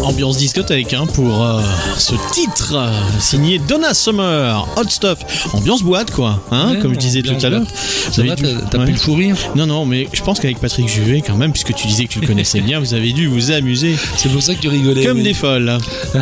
Ambiance discothèque pour ce titre signé Donna Summer, Hot Stuff. Ambiance boîte quoi, comme je disais tout à l'heure. Ça va, t'as pu le fou rire? Non, mais je pense qu'avec Patrick Juvet quand même, puisque tu disais que tu le connaissais bien, vous avez dû vous amuser. C'est pour ça que tu rigolais. Comme des folles.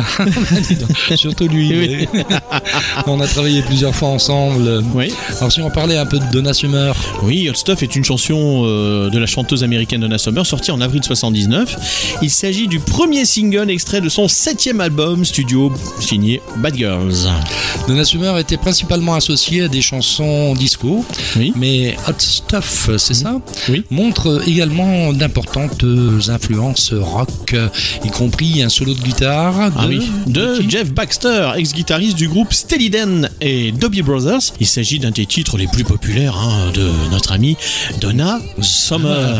Surtout lui. Oui. On a travaillé plusieurs fois ensemble. Oui. Alors si on parlait un peu de Donna Summer. Oui, Hot Stuff est une chanson de la chanteuse américaine Donna Summer, sortie en avril 79. Il s'agit du premier single extrait de son 7e album studio signé Bad Girls. Donna Summer était principalement associée à des chansons disco, oui. Mais Hot Stuff, c'est ça, oui. montre également d'importantes influences rock, y compris un solo de guitare de Jeff Baxter, ex-guitariste du groupe Steely Dan et Doobie Brothers. Il s'agit d'un des titres les plus populaires de notre amie Donna Summer.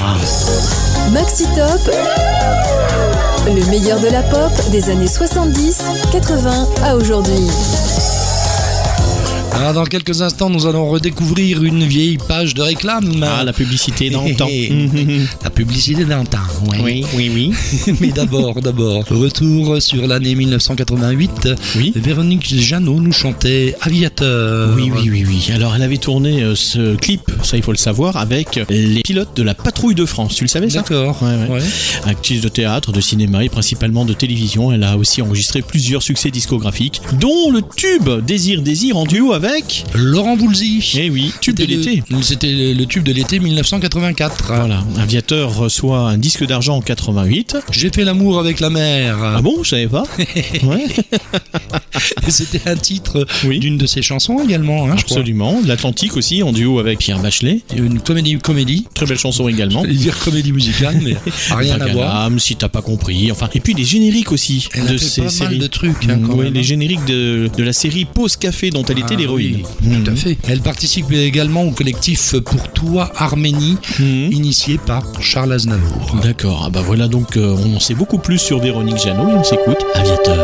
Maxi Top, le meilleur de la pop des années 70, 80 à aujourd'hui. Alors dans quelques instants, nous allons redécouvrir une vieille page de réclame. La publicité d'antan. La publicité d'antan, oui. Mais d'abord, retour sur l'année 1988. Oui. Véronique Jeannot nous chantait Aviateur. Oui. Alors elle avait tourné ce clip, ça il faut le savoir, avec les pilotes de la Patrouille de France. Tu le savais ça? D'accord. Ouais. Actrice de théâtre, de cinéma et principalement de télévision, elle a aussi enregistré plusieurs succès discographiques, dont le tube Désir en duo avec Laurent Voulzy. Eh oui, tube de l'été. C'était le tube de l'été 1984. Voilà, Aviateur reçoit un disque d'argent en 88. J'ai fait l'amour avec la mer. Ah bon, je savais pas. Ouais. C'était un titre d'une de ses chansons également, Absolument, de l'Atlantique aussi, en duo avec Pierre Bachelet. Une comédie. Très belle chanson également. Je vais dire comédie musicale, mais rien à voir. Si t'as pas compris. Enfin, et puis des génériques aussi. Elle a fait pas mal de trucs. Quand même. Les génériques de la série Pause Café dont elle était l'héroïne. Tout à fait. Elle participe également au collectif Pour toi Arménie, initié par Charles Aznavour. D'accord. Voilà donc on en sait beaucoup plus sur Véronique Jeannot et on s'écoute Aviateur.